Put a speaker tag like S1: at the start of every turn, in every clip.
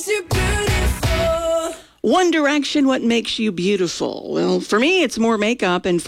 S1: You're beautiful.
S2: One Direction, what makes you beautiful? Well, for me, it's more makeup, and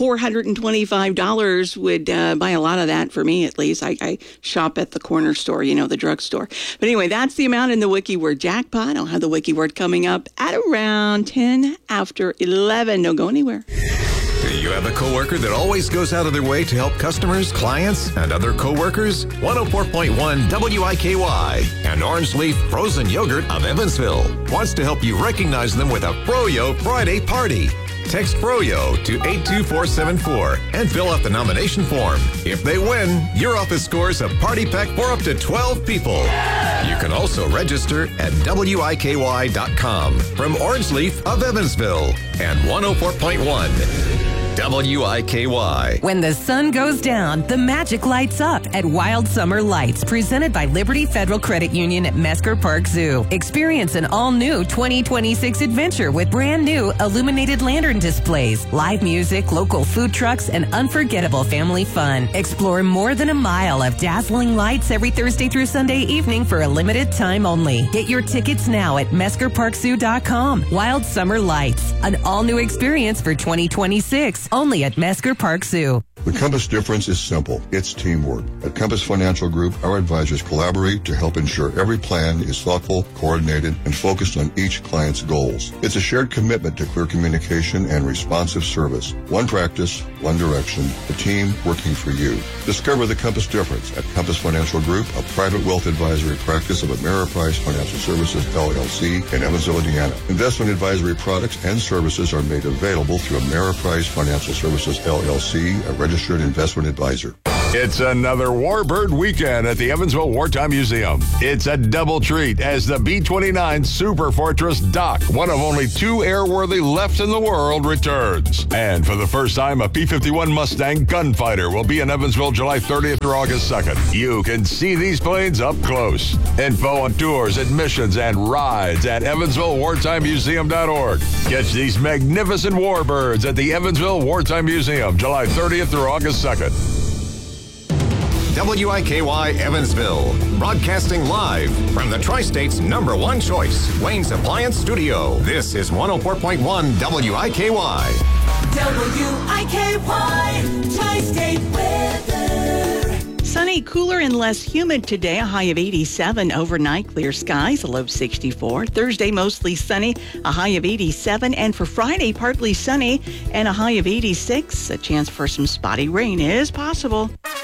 S2: $425 would buy a lot of that for me, at least. I shop at the corner store, the drugstore. But anyway, that's the amount in the wiki word jackpot. I'll have the wiki word coming up at around 10 after 11. Don't go anywhere.
S3: Do you have a coworker that always goes out of their way to help customers, clients, and other coworkers? 104.1 WIKY and Orange Leaf Frozen Yogurt of Evansville wants to help you recognize them with a Froyo Friday party. Text Froyo to 82474 and fill out the nomination form. If they win, your office scores a party pack for up to 12 people. You can also register at WIKY.com from Orange Leaf of Evansville and 104.1 WIKY.
S4: When the sun goes down, the magic lights up at Wild Summer Lights, presented by Liberty Federal Credit Union at Mesker Park Zoo. Experience an all-new 2026 adventure with brand new illuminated lantern displays, live music, local food trucks, and unforgettable family fun. Explore more than a mile of dazzling lights every Thursday through Sunday evening for a limited time only. Get your tickets now at MeskerParkZoo.com. Wild Summer Lights, an all-new experience for 2026. Only at Mesker Park Zoo.
S5: The Compass difference is simple. It's teamwork. At Compass Financial Group, our advisors collaborate to help ensure every plan is thoughtful, coordinated, and focused on each client's goals. It's a shared commitment to clear communication and responsive service. One practice, one direction, a team working for you. Discover the Compass difference at Compass Financial Group, a private wealth advisory practice of Ameriprise Financial Services, LLC, in Evansville, Indiana. Investment advisory products and services are made available through Ameriprise Financial Services, LLC, a registered investment advisor.
S6: It's another Warbird weekend at the Evansville Wartime Museum. It's a double treat as the B-29 Super Fortress Doc, one of only two airworthy left in the world, returns. And for the first time, a P-51 Mustang gunfighter will be in Evansville July 30th through August 2nd. You can see these planes up close. Info on tours, admissions, and rides at EvansvilleWartimeMuseum.org. Catch these magnificent Warbirds at the Evansville Wartime Museum July 30th through August 2nd.
S3: WIKY Evansville, broadcasting live from the Tri-State's #1 choice, Wayne's Appliance Studio. This is 104.1 WIKY.
S1: WIKY, Tri-State weather.
S2: Sunny, cooler, and less humid today. A high of 87. Overnight, clear skies, a low of 64. Thursday, mostly sunny, a high of 87. And for Friday, partly sunny and a high of 86. A chance for some spotty rain is possible.